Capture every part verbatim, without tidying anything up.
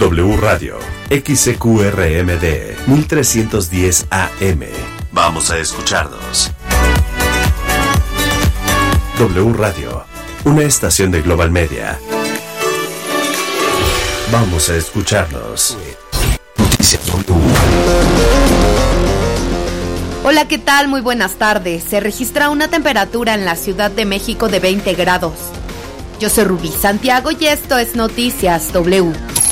W Radio, X C Q R M D, mil trescientos diez A M. Vamos a escucharnos. W Radio, una estación de Global Media. Vamos a escucharnos. Noticias W. Hola, ¿qué tal? Muy buenas tardes. Se registra una temperatura en la Ciudad de México de veinte grados. Yo soy Rubí Santiago y esto es Noticias W.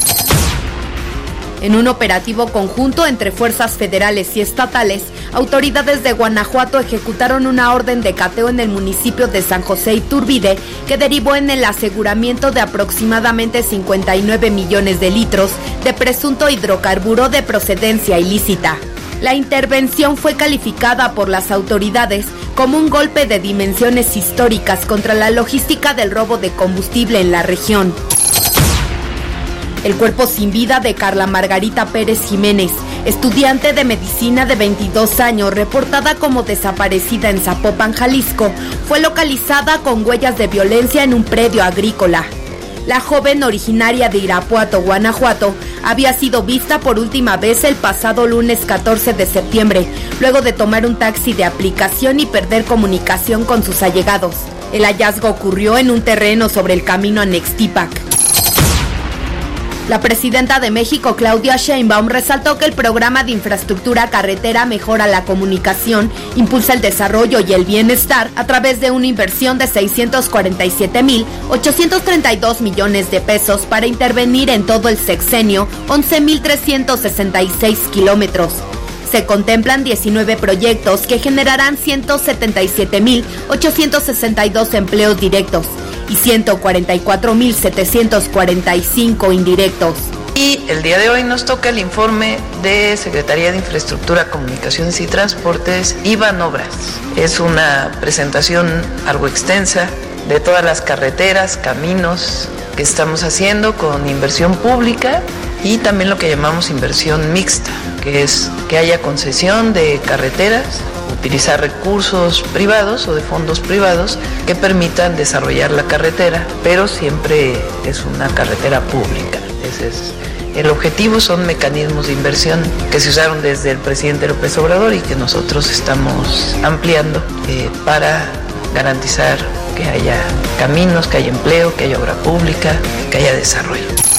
En un operativo conjunto entre fuerzas federales y estatales, autoridades de Guanajuato ejecutaron una orden de cateo en el municipio de San José Iturbide que derivó en el aseguramiento de aproximadamente cincuenta y nueve millones de litros de presunto hidrocarburo de procedencia ilícita. La intervención fue calificada por las autoridades como un golpe de dimensiones históricas contra la logística del robo de combustible en la región. El cuerpo sin vida de Carla Margarita Pérez Jiménez, estudiante de medicina de veintidós años, reportada como desaparecida en Zapopan, Jalisco, fue localizada con huellas de violencia en un predio agrícola. La joven, originaria de Irapuato, Guanajuato, había sido vista por última vez el pasado lunes catorce de septiembre, luego de tomar un taxi de aplicación y perder comunicación con sus allegados. El hallazgo ocurrió en un terreno sobre el camino a Nextipac. La presidenta de México, Claudia Sheinbaum, resaltó que el programa de infraestructura carretera mejora la comunicación, impulsa el desarrollo y el bienestar a través de una inversión de seiscientos cuarenta y siete mil ochocientos treinta y dos millones de pesos para intervenir en todo el sexenio once mil trescientos sesenta y seis kilómetros. Se contemplan diecinueve proyectos que generarán ciento setenta y siete mil ochocientos sesenta y dos empleos directos y ciento cuarenta y cuatro mil setecientos cuarenta y cinco indirectos. Y el día de hoy nos toca el informe de Secretaría de Infraestructura, Comunicaciones y Transportes y Banobras. Es una presentación algo extensa de todas las carreteras, caminos que estamos haciendo con inversión pública y también lo que llamamos inversión mixta, que es que haya concesión de carreteras, utilizar recursos privados o de fondos privados que permitan desarrollar la carretera, pero siempre es una carretera pública. Ese es el objetivo. Son mecanismos de inversión que se usaron desde el presidente López Obrador y que nosotros estamos ampliando eh, para garantizar que haya caminos, que haya empleo, que haya obra pública, que haya desarrollo.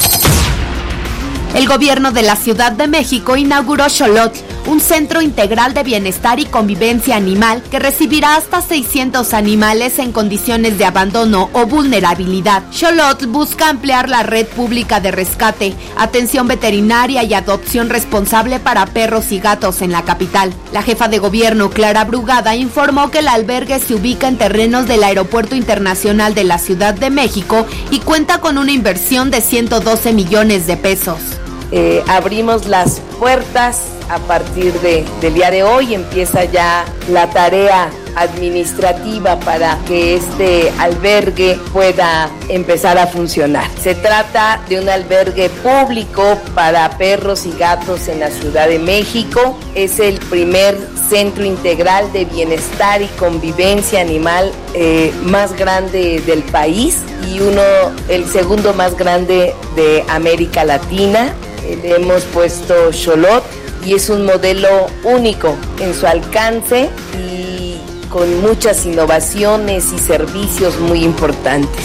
El gobierno de la Ciudad de México inauguró Xolotl, un centro integral de bienestar y convivencia animal que recibirá hasta seiscientos animales en condiciones de abandono o vulnerabilidad. Xolotl busca ampliar la red pública de rescate, atención veterinaria y adopción responsable para perros y gatos en la capital. La jefa de gobierno, Clara Brugada, informó que el albergue se ubica en terrenos del Aeropuerto Internacional de la Ciudad de México y cuenta con una inversión de ciento doce millones de pesos. Eh, abrimos las puertas a partir de, del día de hoy. Empieza ya la tarea administrativa para que este albergue pueda empezar a funcionar. Se trata de un albergue público para perros y gatos en la Ciudad de México. Es el primer centro integral de bienestar y convivencia animal eh, más grande del país y uno, el segundo más grande de América Latina. Le hemos puesto Xolotl y es un modelo único en su alcance y con muchas innovaciones y servicios muy importantes.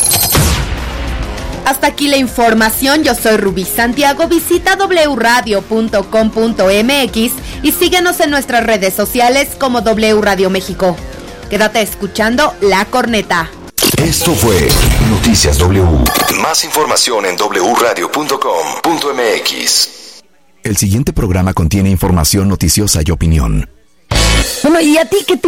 Hasta aquí la información. Yo soy Rubí Santiago. Visita doble u radio punto com punto m x y síguenos en nuestras redes sociales como W Radio México. Quédate escuchando La Corneta. Esto fue Noticias W. Más información en doble u radio punto com punto m x. El siguiente programa contiene información noticiosa y opinión. Bueno, ¿y a ti qué te